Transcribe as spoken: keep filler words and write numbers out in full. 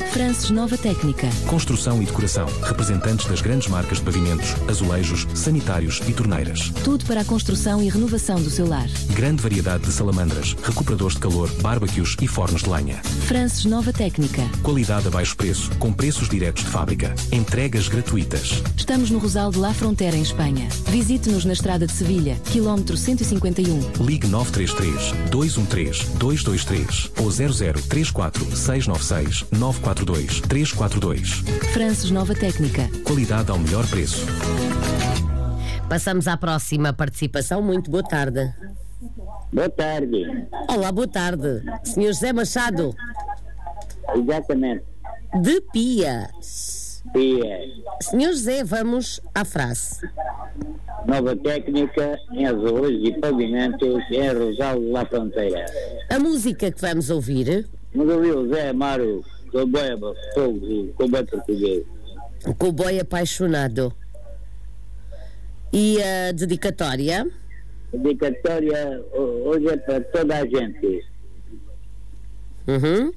Frances Nova Técnica. Construção e decoração. Representantes das grandes marcas de pavimentos, azulejos, sanitários e torneiras. Tudo para a construção e renovação do seu lar. Grande variedade de salamandras, recuperadores de calor, barbecues e fornos de lenha. Frances Nova Técnica. Qualidade a baixo preço, com preços diretos de fábrica. Entregas gratuitas. Estamos no Rosal de La Frontera, em Espanha. Visite-nos na estrada de Sevilha, quilómetro cento e cinquenta e um. Ligue nove três três, dois um três, dois dois três ou zero zero três quatro, seis nove seis, nove quatro dois, três quatro dois. Frances Nova Técnica. Qualidade ao melhor preço. Passamos à próxima participação. Muito boa tarde. Boa tarde. Olá, boa tarde. senhor José Machado. Exatamente. De Pia. Pia. senhor José, vamos à frase. Nova técnica em azulejos e pavimentos em Rosal de La Fronteira. A música que vamos ouvir... Mas ouviu o Zé Amaro, cowboy, cowboy português. O cowboy apaixonado. E a dedicatória? A dedicatória hoje é para toda a gente. Uhum.